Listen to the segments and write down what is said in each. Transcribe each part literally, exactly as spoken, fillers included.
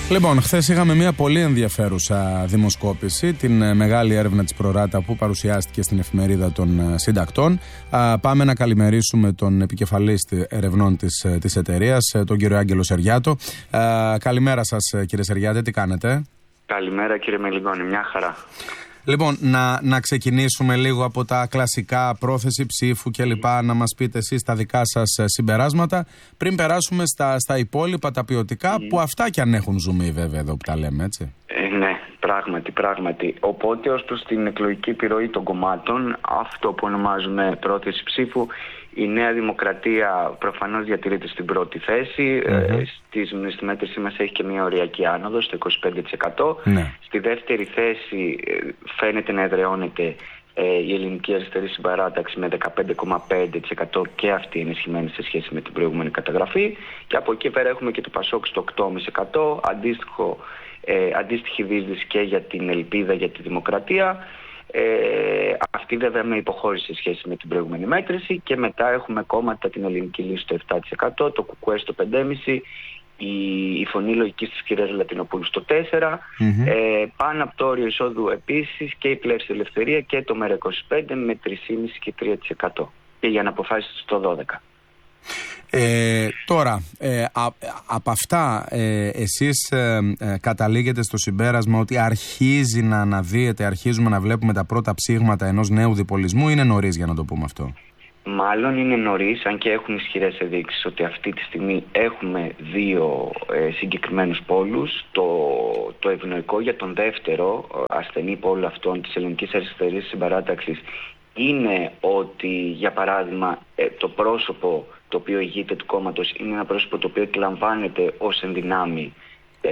Λοιπόν, χθες είχαμε μια πολύ ενδιαφέρουσα δημοσκόπηση, την μεγάλη έρευνα της Προράτα που παρουσιάστηκε στην εφημερίδα των συντακτών. Α, πάμε να καλημερίσουμε τον επικεφαλής ερευνών της, της εταιρείας, τον κύριο Άγγελο Σεριάτο. Α, καλημέρα σας, κύριε Σεριάτε, τι κάνετε? Καλημέρα, κύριε Μελιγόνη, μια χαρά. Λοιπόν, να, να ξεκινήσουμε λίγο από τα κλασικά, πρόθεση ψήφου κλπ. Να μας πείτε εσείς τα δικά σας συμπεράσματα, πριν περάσουμε στα, στα υπόλοιπα, τα ποιοτικά, mm. που αυτά κι αν έχουν ζουμί βέβαια εδώ που τα λέμε, έτσι. Ε, ναι, πράγματι, πράγματι. Οπότε ως προς την εκλογική επιρροή των κομμάτων, αυτό που ονομάζουμε πρόθεση ψήφου, η Νέα Δημοκρατία προφανώς διατηρείται στην πρώτη θέση. Mm-hmm. Ε, στη, στη μέτρησή μας έχει και μια οριακή άνοδο στο είκοσι πέντε τοις εκατό. Mm-hmm. Στη δεύτερη θέση ε, φαίνεται να εδραιώνεται ε, η Ελληνική Αριστερή Συμπαράταξη με δεκαπέντε κόμμα πέντε τοις εκατό και αυτή ενισχυμένη σε σχέση με την προηγούμενη καταγραφή. Και από εκεί πέρα έχουμε και το Πασόκ στο οκτώ κόμμα πέντε τοις εκατό, αντίστοιχο, ε, αντίστοιχη δίσδυση και για την Ελπίδα για τη Δημοκρατία. Ε, αυτή βέβαια με υποχώρηση σε σχέση με την προηγούμενη μέτρηση. Και μετά έχουμε κόμματα, την Ελληνική Λύση στο επτά τοις εκατό, το ΚΚΕ στο πέντε κόμμα πέντε τοις εκατό, η, η Φωνή Λογικής της κυρίας Λατινοπούλου στο τέσσερα τοις εκατό, mm-hmm. ε, πάνω από το όριο εισόδου επίσης και η Πλεύση Ελευθερία και το ΜΕΡΑ είκοσι πέντε με τρία κόμμα πέντε και τρία τοις εκατό και για να αποφάσεις στο δώδεκα τοις εκατό. Ε, τώρα, ε, α, από αυτά ε, εσείς ε, ε, καταλήγετε στο συμπέρασμα ότι αρχίζει να αναδύεται, αρχίζουμε να βλέπουμε τα πρώτα ψήγματα ενός νέου διπολισμού, ή είναι νωρίς για να το πούμε αυτό? Μάλλον είναι νωρίς, αν και έχουν ισχυρές ενδείξεις ότι αυτή τη στιγμή έχουμε δύο ε, συγκεκριμένους πόλους. Το, το ευνοϊκό για τον δεύτερο ασθενή πόλο αυτών της Ελληνικής Αριστερής Συμπαράταξης είναι ότι, για παράδειγμα, ε, το πρόσωπο το οποίο ηγείται του κόμματος είναι ένα πρόσωπο το οποίο εκλαμβάνεται ως ενδυνάμει ε,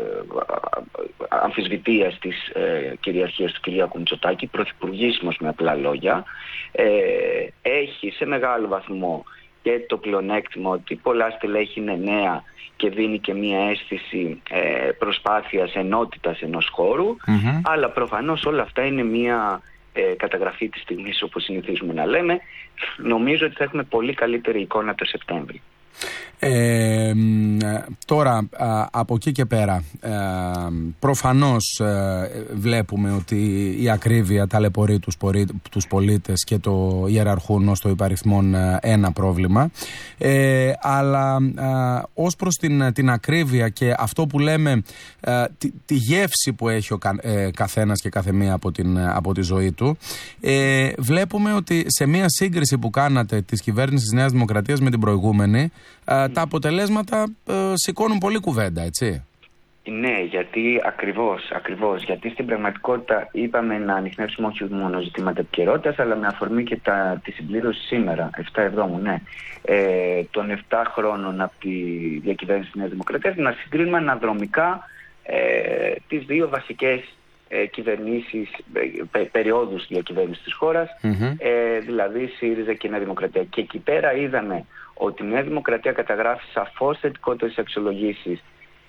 αμφισβητείας της ε, κυριαρχίας του Κυριάκου Μητσοτάκη, πρωθυπουργήσιμος με απλά λόγια. Ε, έχει σε μεγάλο βαθμό και το πλεονέκτημα ότι πολλά στελέχη είναι νέα και δίνει και μια αίσθηση ε, προσπάθειας ενότητας ενός χώρου, mm-hmm. αλλά προφανώς όλα αυτά είναι μια Ε, καταγραφή της στιγμής, όπως συνηθίζουμε να λέμε. Νομίζω ότι θα έχουμε πολύ καλύτερη εικόνα το Σεπτέμβρη. Ε, τώρα α, από εκεί και πέρα ε, προφανώς ε, βλέπουμε ότι η ακρίβεια ταλαιπωρεί τους, πορεί, τους πολίτες και το ιεραρχούν ως το υπαριθμόν ένα πρόβλημα, ε, αλλά ε, ως προς την, την ακρίβεια και αυτό που λέμε ε, τη, τη γεύση που έχει ο κα, ε, καθένας και καθεμία από, την, από τη ζωή του, ε, βλέπουμε ότι σε μια σύγκριση που κάνατε της κυβέρνησης της Νέας Δημοκρατίας με την προηγούμενη, Uh, τα αποτελέσματα uh, σηκώνουν πολύ κουβέντα, έτσι. Ναι, γιατί ακριβώς, ακριβώς, γιατί στην πραγματικότητα είπαμε να ανιχνεύσουμε όχι μόνο ζητήματα επικαιρότητας, αλλά με αφορμή και τα, τη συμπλήρωση σήμερα, επτά εβδόμου, ναι, ε, των επτά χρόνων από τη διακυβέρνηση της Νέας Δημοκρατίας, να συγκρίνουμε αναδρομικά ε, τις δύο βασικές ε, κυβερνήσεις, ε, περιόδους διακυβέρνησης της χώρας, mm-hmm. ε, δηλαδή ΣΥΡΙΖΑ και Νέα Δημοκρατία. Και εκεί πέρα είδαμε ότι η Νέα Δημοκρατία καταγράφει σαφώς θετικότερες αξιολογήσεις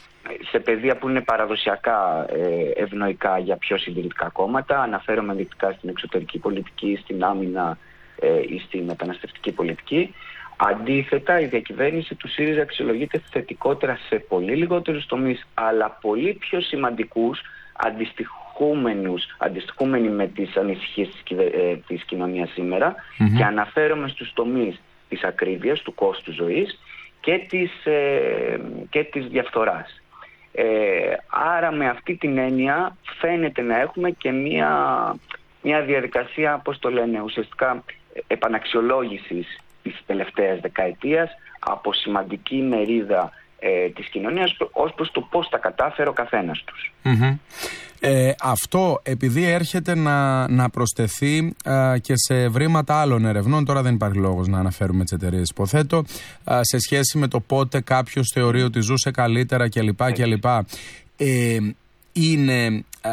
σε πεδία που είναι παραδοσιακά ε, ευνοϊκά για πιο συντηρητικά κόμματα. Αναφέρομαι ενδεικτικά στην εξωτερική πολιτική, στην άμυνα ε, ή στη μεταναστευτική πολιτική. Αντίθετα, η διακυβέρνηση του ΣΥΡΙΖΑ αξιολογείται θετικότερα σε πολύ λιγότερους τομείς, αλλά πολύ πιο σημαντικούς, αντιστοιχούμενους, αντιστοιχούμενοι με τις ανησυχίες της, ε, της κοινωνίας σήμερα, mm-hmm. και αναφέρομαι στους τομείς της ακρίβειας, του κόστου ζωής και της, ε, και της διαφθοράς. Ε, άρα με αυτή την έννοια φαίνεται να έχουμε και μια, μια διαδικασία, πώς το λένε, ουσιαστικά επαναξιολόγησης της τελευταίας δεκαετίας από σημαντική μερίδα ε, της κοινωνίας ως προς το πώς τα κατάφερε ο καθένας τους. Mm-hmm. Ε, αυτό επειδή έρχεται να, να προσθεθεί α, και σε βρήματα άλλων ερευνών, τώρα δεν υπάρχει λόγος να αναφέρουμε τις εταιρείες, υποθέτω, α, σε σχέση με το πότε κάποιος θεωρεί ότι ζούσε καλύτερα κλπ. κλπ. Ε, είναι α,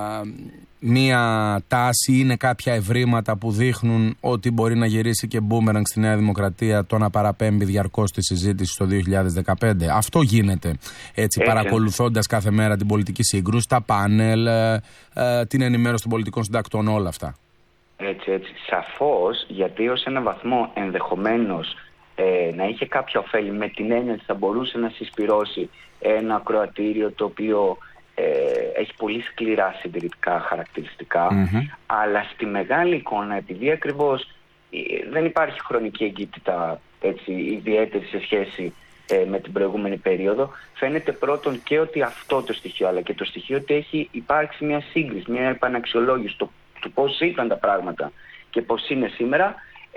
μία τάση, είναι κάποια ευρήματα που δείχνουν ότι μπορεί να γυρίσει και μπούμεραγκ στη Νέα Δημοκρατία το να παραπέμπει διαρκώς τη συζήτηση στο δύο χιλιάδες δεκαπέντε. Αυτό γίνεται, έτσι, έτσι. παρακολουθώντας κάθε μέρα την πολιτική σύγκρουση, τα πάνελ, ε, ε, την ενημέρωση των πολιτικών συντακτών, όλα αυτά. Έτσι, έτσι. Σαφώς, γιατί ως ένα βαθμό ενδεχομένως ε, να είχε κάποια ωφέλη, με την έννοια ότι θα μπορούσε να συσπυρώσει ένα ακροατήριο το οποίο ε, έχει πολύ σκληρά συντηρητικά χαρακτηριστικά, mm-hmm. αλλά στη μεγάλη εικόνα, επειδή ακριβώς ε, δεν υπάρχει χρονική εγκύτητα έτσι, ιδιαίτερη σε σχέση ε, με την προηγούμενη περίοδο, φαίνεται πρώτον και ότι αυτό το στοιχείο, αλλά και το στοιχείο ότι έχει υπάρξει μια σύγκριση, μια επαναξιολόγηση του, του πώς ήταν τα πράγματα και πώς είναι σήμερα.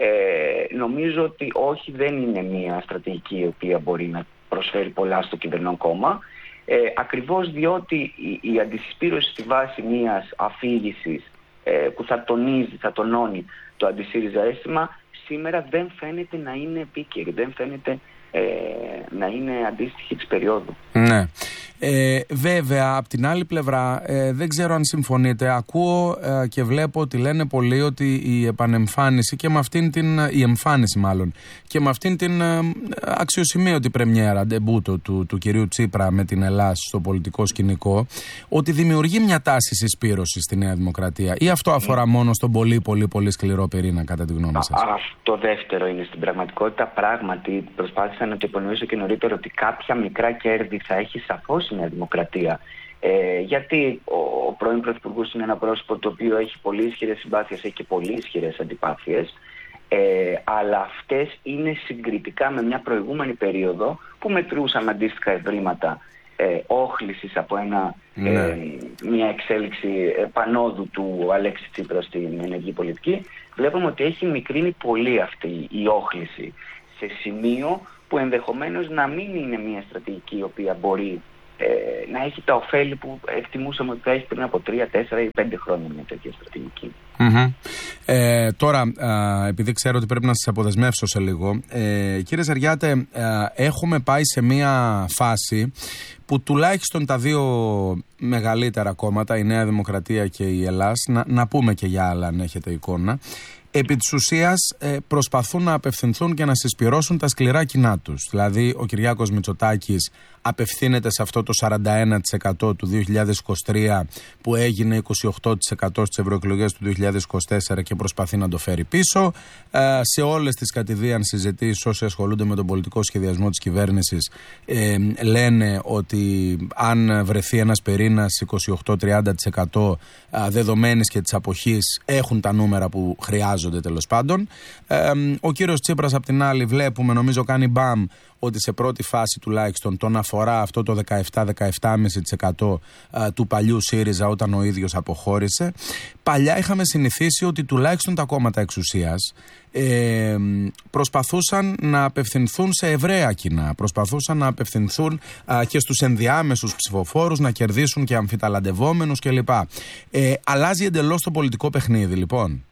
Ε, νομίζω ότι όχι, δεν είναι μια στρατηγική η οποία μπορεί να προσφέρει πολλά στο κυβερνών κόμμα, ε, ακριβώς διότι η, η αντισυσπήρωση στη βάση μιας αφήγησης ε, που θα τονίζει, θα τονώνει το αντισύριζα αίσθημα, σήμερα δεν φαίνεται να είναι επίκαιρη, δεν φαίνεται ε, να είναι αντίστοιχη της περίοδου. Ναι. Ε, βέβαια, από την άλλη πλευρά, ε, δεν ξέρω αν συμφωνείτε. Ακούω ε, και βλέπω ότι λένε πολλοί ότι η επανεμφάνιση και με αυτήν την. η εμφάνιση, μάλλον, και με αυτήν την ε, αξιοσημείωτη πρεμιέρα, ντεμπούτο του, του κυρίου Τσίπρα με την Ελλάδα στο πολιτικό σκηνικό, ότι δημιουργεί μια τάση συσπήρωσης στη Νέα Δημοκρατία. Ή αυτό αφορά μόνο στον πολύ, πολύ, πολύ σκληρό πυρήνα, κατά τη γνώμη σας? Αυτό δεύτερο είναι στην πραγματικότητα. Πράγματι, προσπάθησα να το υπονοήσω και νωρίτερα ότι κάποια μικρά κέρδη θα έχει σαφώς η Νέα Δημοκρατία. Ε, γιατί ο, ο πρώην Πρωθυπουργός είναι ένα πρόσωπο το οποίο έχει πολύ ισχυρές συμπάθειες, έχει και πολύ ισχυρές αντιπάθειες. Ε, αλλά αυτές είναι συγκριτικά με μια προηγούμενη περίοδο που μετρούσαν αντίστοιχα ευρήματα ε, όχλησης από ένα, ναι. ε, μια εξέλιξη πανόδου του Αλέξη Τσίπρα στην ενεργή πολιτική. Βλέπουμε ότι έχει μικρύνει πολύ αυτή η όχληση σε σημείο που ενδεχομένως να μην είναι μια στρατηγική η οποία μπορεί ε, να έχει τα ωφέλη που εκτιμούσαμε ότι θα έχει πριν από τρία, τέσσερα ή πέντε χρόνια μια τέτοια στρατηγική. Mm-hmm. Ε, τώρα, α, επειδή ξέρω ότι πρέπει να σας αποδεσμεύσω σε λίγο, ε, κύριε Ζεριάτε, α, έχουμε πάει σε μια φάση που τουλάχιστον τα δύο μεγαλύτερα κόμματα, η Νέα Δημοκρατία και η Ελλάς, να, να πούμε και για άλλα αν έχετε εικόνα, επί της ουσίας ε, προσπαθούν να απευθυνθούν και να συσπυρώσουν τα σκληρά κοινά τους. Δηλαδή ο Κυριάκος Μητσοτάκης απευθύνεται σε αυτό το σαράντα ένα τοις εκατό του δύο χιλιάδες είκοσι τρία που έγινε είκοσι οκτώ τοις εκατό στις ευρωεκλογές του δύο χιλιάδες είκοσι τέσσερα και προσπαθεί να το φέρει πίσω. Ε, σε όλες τις κατηδίαν συζητήσεις όσοι ασχολούνται με τον πολιτικό σχεδιασμό της κυβέρνησης ε, λένε ότι αν βρεθεί ένας πυρήνας είκοσι οκτώ με τριάντα τοις εκατό ε, δεδομένης και της αποχής έχουν τα νούμερα που χρειάζονται τέλος πάντων. Ε, ο κύριος Τσίπρας απ' την άλλη βλέπουμε, νομίζω κάνει μπαμ, ότι σε πρώτη φάση τουλάχιστον τον αφορά αυτό το δεκαεπτά με δεκαεπτά κόμμα πέντε τοις εκατό του παλιού ΣΥΡΙΖΑ όταν ο ίδιος αποχώρησε. Παλιά είχαμε συνηθίσει ότι τουλάχιστον τα κόμματα εξουσίας ε, προσπαθούσαν να απευθυνθούν σε ευραία κοινά, προσπαθούσαν να απευθυνθούν α, και στους ενδιάμεσους ψηφοφόρους, να κερδίσουν και αμφιταλαντευόμενους κλπ. Ε, αλλάζει εντελώς το πολιτικό παιχνίδι λοιπόν.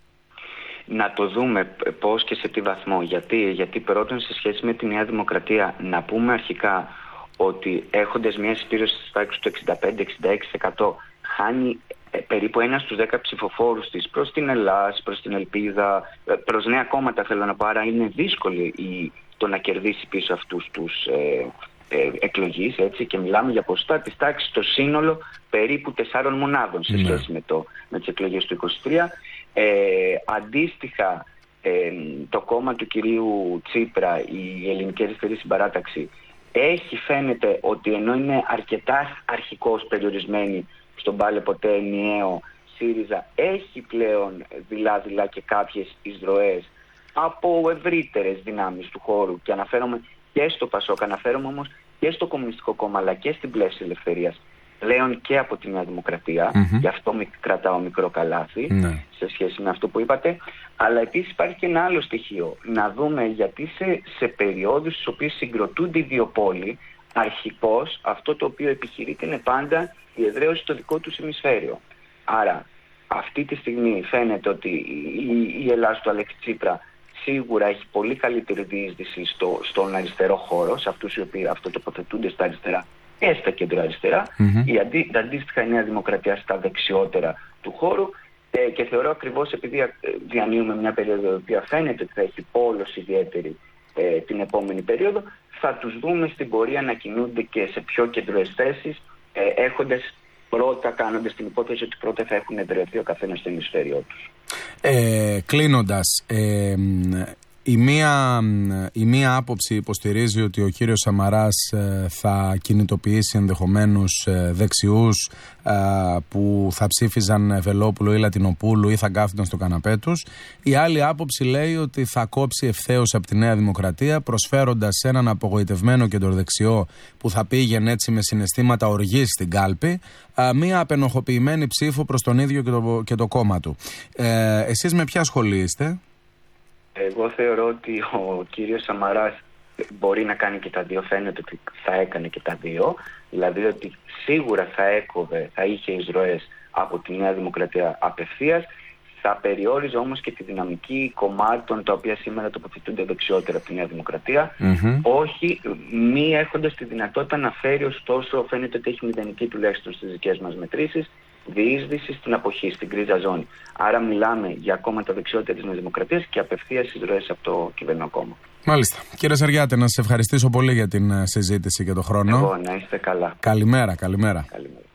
Να το δούμε πώς και σε τι βαθμό. Γιατί, γιατί πρώτον σε σχέση με τη Νέα Δημοκρατία να πούμε αρχικά ότι έχοντας μια συσπήρωση στις τάξεις του εξήντα πέντε με εξήντα έξι τοις εκατό χάνει ε, περίπου ένα στους δέκα ψηφοφόρους της προς την Ελλάδα, προς την Ελπίδα, προς νέα κόμματα θέλω να πω, άρα είναι δύσκολο η, το να κερδίσει πίσω αυτούς τους ε, ε, εκλογείς, έτσι, και μιλάμε για ποσοστά της τάξης στο σύνολο περίπου τεσσάρων μονάδων σε σχέση mm. με, το, με τις εκλογές του είκοσι τρία. Ε, αντίστοιχα ε, το κόμμα του κυρίου Τσίπρα, η Ελληνική Αριστερή Συμπαράταξη, έχει φαίνεται ότι ενώ είναι αρκετά αρχικώς περιορισμένη στον πάλε ποτέ ενιαίο ΣΥΡΙΖΑ, έχει πλέον δειλά-δειλά και κάποιες εισρωές από ευρύτερες δυνάμεις του χώρου, και αναφέρομαι και στο ΠΑΣΟΚ, αναφέρομαι όμως και στο Κομμουνιστικό Κόμμα αλλά και στην Πλεύση Ελευθερίας, πλέον και από τη Νέα Δημοκρατία, mm-hmm. γι' αυτό κρατάω μικρό καλάθι mm-hmm. σε σχέση με αυτό που είπατε. Αλλά επίσης υπάρχει και ένα άλλο στοιχείο. Να δούμε γιατί σε, σε περιόδους στις οποίες συγκροτούνται οι δύο πόλοι, αρχικώς αυτό το οποίο επιχειρείται είναι πάντα η εδραίωση στο δικό τους ημισφαίριο. Άρα αυτή τη στιγμή φαίνεται ότι η, η Ελλάδα του Αλέξη Τσίπρα σίγουρα έχει πολύ καλύτερη διείσδυση στο, στον αριστερό χώρο, σε αυτούς οι οποίοι αυτοτοποθετούνται στα αριστερά και στα κεντροαριστερά, mm-hmm. η αντί, αντίστοιχα η Νέα Δημοκρατία στα δεξιότερα του χώρου, ε, και θεωρώ ακριβώς επειδή διανύουμε μια περίοδο η οποία φαίνεται ότι θα έχει πόλωση ιδιαίτερη ε, την επόμενη περίοδο, θα τους δούμε στην πορεία να κινούνται και σε πιο κεντροές θέσεις, ε, έχοντας πρώτα, κάνοντας την υπόθεση ότι πρώτα θα έχουν εδραιωθεί ο καθένας στο ημισφαίριό τους. Ε, κλείνοντας, ε, Η μία, η μία άποψη υποστηρίζει ότι ο κύριος Σαμαράς ε, θα κινητοποιήσει ενδεχομένως ε, δεξιούς ε, που θα ψήφιζαν Βελόπουλο ή Λατινοπούλου ή θα κάθονταν στο καναπέ τους. Η άλλη άποψη λέει ότι θα κόψει ευθέως από τη Νέα Δημοκρατία, προσφέροντας έναν απογοητευμένο κεντροδεξιό που θα πήγαινε έτσι με συναισθήματα οργής στην κάλπη, ε, μία απενοχοποιημένη ψήφο προς τον ίδιο και το, και το κόμμα του. Ε, εσείς με ποια σχολή είστε? Εγώ θεωρώ ότι ο κύριος Σαμαράς μπορεί να κάνει και τα δύο, φαίνεται ότι θα έκανε και τα δύο, δηλαδή ότι σίγουρα θα έκοβε, θα είχε εισρωές από τη Νέα Δημοκρατία απευθείας, θα περιόριζε όμως και τη δυναμική κομμάτων τα οποία σήμερα τοποθετούνται δεξιότερα από τη Νέα Δημοκρατία, mm-hmm. όχι μη έχοντας τη δυνατότητα να φέρει, ωστόσο φαίνεται ότι έχει μηδενική τουλάχιστον στις δικές μας μετρήσεις, διείσδυση στην αποχή, στην κρίζα ζώνη. Άρα μιλάμε για κόμματα δεξιότερα της Νέας Δημοκρατίας και απευθείας εισρωές από το κυβερνό κόμμα. Μάλιστα. Κύριε Σεργιάτη, να σας ευχαριστήσω πολύ για την συζήτηση και τον χρόνο. Εγώ, να είστε καλά. Καλημέρα, καλημέρα. Καλημέρα.